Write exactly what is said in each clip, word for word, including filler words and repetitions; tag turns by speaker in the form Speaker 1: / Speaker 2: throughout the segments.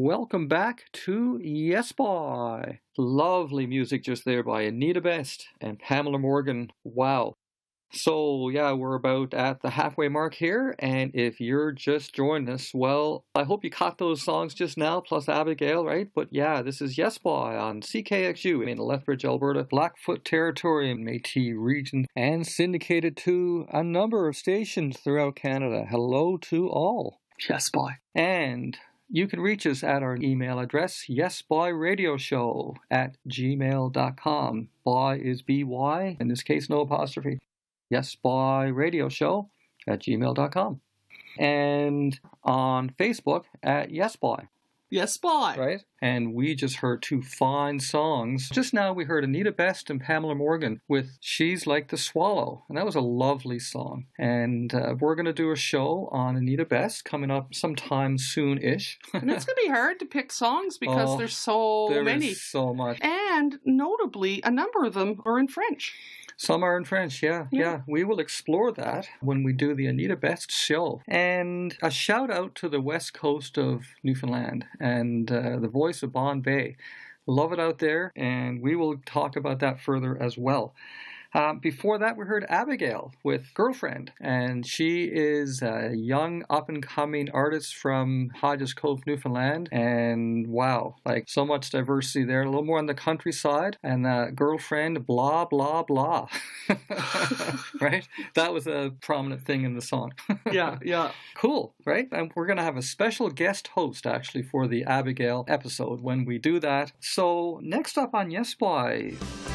Speaker 1: welcome back to Yes Boy. Lovely music just there by Anita Best and Pamela Morgan. Wow. So, yeah, we're about at the halfway mark here, and if you're just joining us, well, I hope you caught those songs just now, plus Abigail, right? But yeah, this is Yes Boy on C K X U in Lethbridge, Alberta, Blackfoot Territory, Métis region, and syndicated to a number of stations throughout Canada. Hello to all.
Speaker 2: Yes Boy.
Speaker 1: And you can reach us at our email address, yesboyradioshow at gmail dot com. Boy is B Y, in this case, no apostrophe. yesboyradioshow at gmail dot com. And on Facebook at Yesboy.
Speaker 2: Yes Boy.
Speaker 1: Right? And we just heard two fine songs. Just now we heard Anita Best and Pamela Morgan with She's Like the Swallow. And that was a lovely song. And uh, we're going to do a show on Anita Best coming up sometime soon-ish.
Speaker 2: And it's going to be hard to pick songs because
Speaker 1: Oh,
Speaker 2: there's so
Speaker 1: there
Speaker 2: many.
Speaker 1: is so much.
Speaker 2: And notably, a number of them are in French.
Speaker 1: Some are in French, yeah, yeah,
Speaker 2: Yeah.
Speaker 1: We will explore that when we do the Anita Best show. And a shout out to the west coast of Newfoundland and uh, the voice of Bon Bay. Love it out there, and we will talk about that further as well. Uh, before that, we heard Abigail with Girlfriend, and she is a young up-and-coming artist from Hodges Cove, Newfoundland, and wow, like so much diversity there, a little more on the countryside, and uh, Girlfriend, blah, blah, blah, right? That was a prominent thing in the song.
Speaker 2: Yeah, yeah.
Speaker 1: Cool, right? And we're going to have a special guest host, actually, for the Abigail episode when we do that. So, next up on Yes Boy...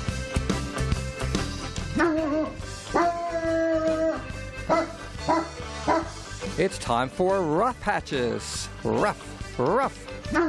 Speaker 1: It's time for Rough Patches. Rough, rough.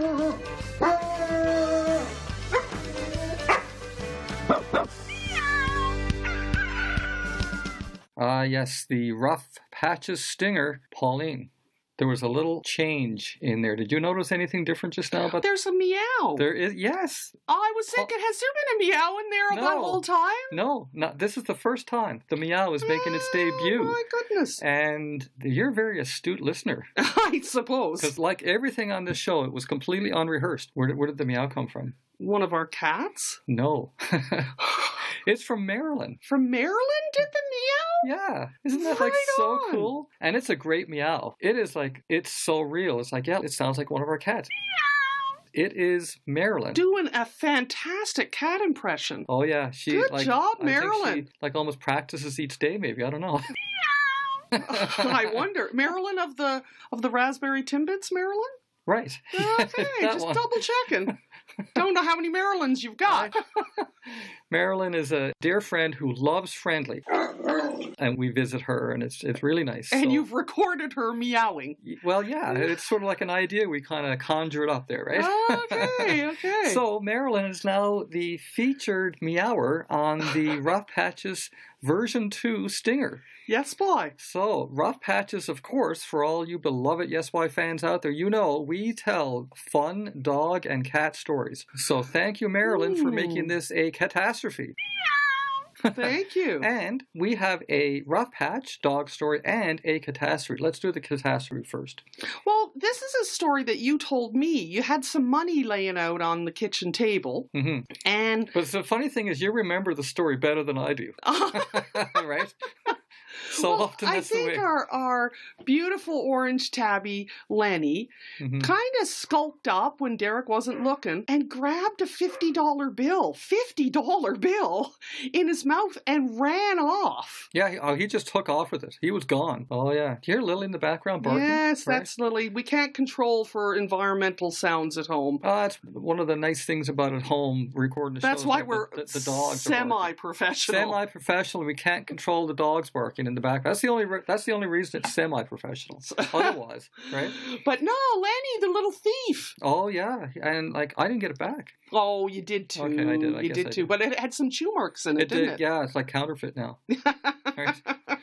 Speaker 1: Ah, uh, yes, the Rough Patches stinger, Pauline. There was a little change in there. Did you notice anything different just now? About
Speaker 2: There's a meow.
Speaker 1: There is, yes.
Speaker 2: I was thinking, has there been a meow in there
Speaker 1: No.
Speaker 2: that whole time?
Speaker 1: No, not, this is the first time the meow is making its debut.
Speaker 2: Oh, my goodness.
Speaker 1: And you're a very astute listener.
Speaker 2: I suppose.
Speaker 1: Because like everything on this show, it was completely unrehearsed. Where did, where did the meow come from?
Speaker 2: One of our cats?
Speaker 1: No. It's from Maryland.
Speaker 2: From Maryland did the meow?
Speaker 1: Yeah. Isn't that like
Speaker 2: Right
Speaker 1: so
Speaker 2: on.
Speaker 1: cool? And it's a great meow. It is like, it's so real. It's like, yeah, it sounds like one of our cats. It is Maryland.
Speaker 2: Doing a fantastic cat impression.
Speaker 1: Oh yeah, she
Speaker 2: Good
Speaker 1: like
Speaker 2: job,
Speaker 1: I think
Speaker 2: Marilyn.
Speaker 1: she like almost practices each day. Maybe I don't know.
Speaker 2: I wonder. Marilyn of the of the Raspberry Timbits, Marilyn?
Speaker 1: Right.
Speaker 2: Okay,
Speaker 1: That
Speaker 2: just
Speaker 1: one.
Speaker 2: double checking. Don't know how many Marilyns you've got.
Speaker 1: Marilyn is a dear friend who loves Friendly, and we visit her, and it's it's really nice.
Speaker 2: And
Speaker 1: So-
Speaker 2: you've recorded her meowing.
Speaker 1: well, yeah, it's sort of like an idea we kind of conjure it up there, right?
Speaker 2: Okay, okay.
Speaker 1: So Marilyn is now the featured meower on the Rough Patches version two Stinger.
Speaker 2: Yes, boy.
Speaker 1: So, Rough Patches, of course, for all you beloved Yes Boy fans out there, you know we tell fun dog and cat stories. So thank you, Marilyn, for
Speaker 2: Ooh.
Speaker 1: making this a catastrophe.
Speaker 2: Thank you.
Speaker 1: And we have a Rough Patch dog story and a catastrophe. Let's do the catastrophe first.
Speaker 2: Well, this is a story that you told me. You had some money laying out on the kitchen table,
Speaker 1: hmm
Speaker 2: and
Speaker 1: But the funny thing is, you remember the story better than I do. Right? So
Speaker 2: well,
Speaker 1: often
Speaker 2: I
Speaker 1: that's the
Speaker 2: think
Speaker 1: way.
Speaker 2: our, our beautiful orange tabby, Lenny,
Speaker 1: Mhm.
Speaker 2: kind of skulked up when Derek wasn't looking and grabbed a fifty dollar bill, fifty dollar bill in his mouth and ran off.
Speaker 1: Yeah, he, oh, he just took off with it. He was gone. Oh, yeah. Do you hear Lily in the background barking?
Speaker 2: Yes,
Speaker 1: Right?
Speaker 2: that's Lily. We can't control for environmental sounds at home.
Speaker 1: Oh, that's one of the nice things about at home recording the
Speaker 2: That's
Speaker 1: shows,
Speaker 2: why
Speaker 1: like
Speaker 2: we're
Speaker 1: the, the, the dogs are barking.
Speaker 2: semi-professional.
Speaker 1: Semi-professional. We can't control the dogs barking in the back. That's the only. Re- that's the only reason it's semi-professional. Otherwise, right?
Speaker 2: But no, Lenny, the little thief.
Speaker 1: Oh yeah, and like I didn't get it back.
Speaker 2: Oh, you did too.
Speaker 1: Okay, I did. I
Speaker 2: you
Speaker 1: guess
Speaker 2: did
Speaker 1: I
Speaker 2: too.
Speaker 1: did.
Speaker 2: But it had some chew marks in it,
Speaker 1: It
Speaker 2: didn't
Speaker 1: did.
Speaker 2: it?
Speaker 1: Yeah, it's like counterfeit now. Right?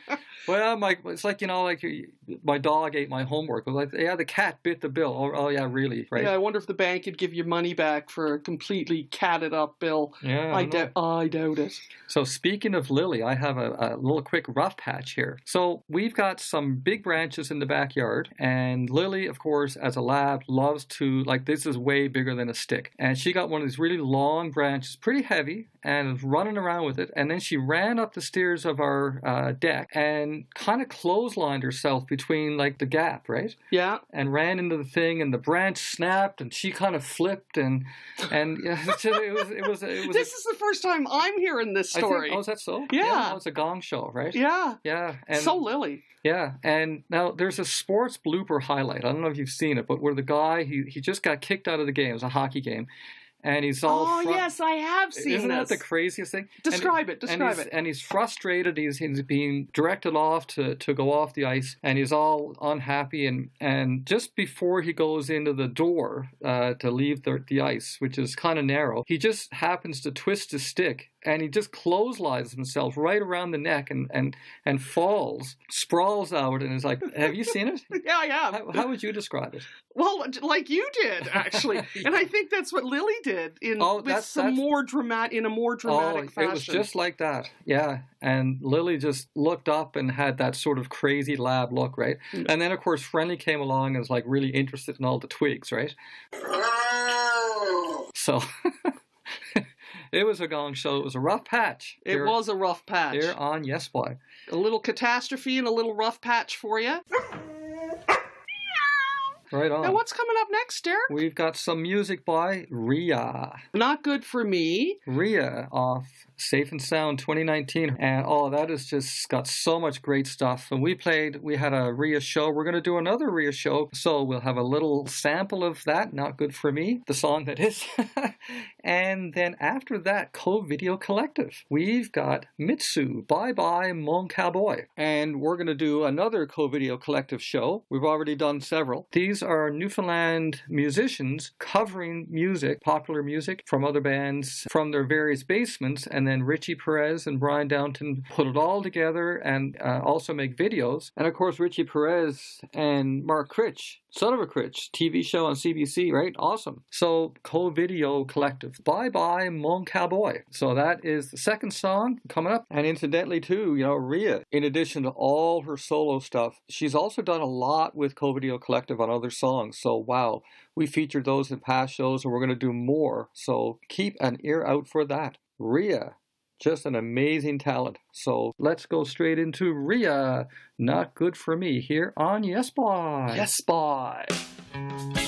Speaker 1: Well, my it's like, you know, like my dog ate my homework. I was like, yeah, the cat bit the bill. Oh, oh yeah, really, right?
Speaker 2: Yeah, I wonder if the bank could give you money back for a completely catted up bill.
Speaker 1: Yeah,
Speaker 2: I,
Speaker 1: I
Speaker 2: doubt. I doubt it.
Speaker 1: So speaking of Lily, I have a, a little quick rough patch here. So we've got some big branches in the backyard, and Lily, of course, as a lab, loves to, like, this is way bigger than a stick. And she got one of these really long branches, pretty heavy, and was running around with it. And then she ran up the stairs of our uh, deck and kind of clotheslined herself between, like, the gap, right?
Speaker 2: Yeah.
Speaker 1: And ran into the thing, and the branch snapped, and she kind of flipped, and and yeah, it was it was it was. It was
Speaker 2: this
Speaker 1: a,
Speaker 2: is the first time I'm hearing this story.
Speaker 1: I think, oh, is that so?
Speaker 2: Yeah.
Speaker 1: yeah no, it's a Gong Show, right?
Speaker 2: Yeah.
Speaker 1: Yeah. And,
Speaker 2: so Lily.
Speaker 1: Yeah, and now there's a sports blooper highlight. I don't know if you've seen it, but where the guy, he, he just got kicked out of the game. It was a hockey game. And he's all...
Speaker 2: Oh,
Speaker 1: fru-
Speaker 2: yes, I have seen
Speaker 1: Isn't
Speaker 2: this.
Speaker 1: that the craziest thing?
Speaker 2: Describe
Speaker 1: and,
Speaker 2: it, describe
Speaker 1: and
Speaker 2: it.
Speaker 1: And he's frustrated. He's, he's being directed off to, to go off the ice, and he's all unhappy. And, and just before he goes into the door uh, to leave the, the ice, which is kind of narrow, he just happens to twist his stick, and he just clotheslines himself right around the neck and, and, and falls, sprawls out, and is like, have you seen it?
Speaker 2: Yeah, I have.
Speaker 1: How, how would you describe it?
Speaker 2: Well, like you did, actually. And I think that's what Lily did in
Speaker 1: Oh,
Speaker 2: with
Speaker 1: that's-
Speaker 2: some
Speaker 1: that's-
Speaker 2: more dramatic in a more dramatic
Speaker 1: oh,
Speaker 2: fashion.
Speaker 1: it was just like that. Yeah. And Lily just looked up and had that sort of crazy lab look, right?
Speaker 2: Mm.
Speaker 1: And then, of course, Friendly came along and was like really interested in all the twigs, right? So it was a Gong Show. It was a rough patch.
Speaker 2: It
Speaker 1: here,
Speaker 2: was a rough patch.
Speaker 1: Here on Yes Boy.
Speaker 2: A little catastrophe and a little rough patch for you.
Speaker 1: Right on.
Speaker 2: Now, what's coming up next, Derek?
Speaker 1: We've got some music by Ria.
Speaker 2: Not good for me.
Speaker 1: Ria off Safe and Sound twenty nineteen. And oh, that has just got so much great stuff. And we played, we had a Ria show. We're going to do another Ria show. So we'll have a little sample of that. Not good for me. The song that is. And then after that, Co-Video Collective. We've got Mitsu, Bye Bye Mon Cowboy. And we're going to do another Co-Video Collective show. We've already done several. These are Newfoundland musicians covering music, popular music from other bands from their various basements, and then Richie Perez and Brian Downton put it all together and uh, also make videos. And of course, Richie Perez and Mark Critch, Son of a Critch, T V show on C B C, right? Awesome. So, Co-Video Collective, Bye Bye Mon Cowboy. So that is the second song coming up. And incidentally, too, you know, Ria, in addition to all her solo stuff, she's also done a lot with Co-Video Collective on other songs. So, wow, we featured those in past shows, and we're going to do more. So keep an ear out for that. Ria, just an amazing talent. So let's go straight into Ria, Not Good For Me, here on Yes Boy.
Speaker 2: Yes, boy.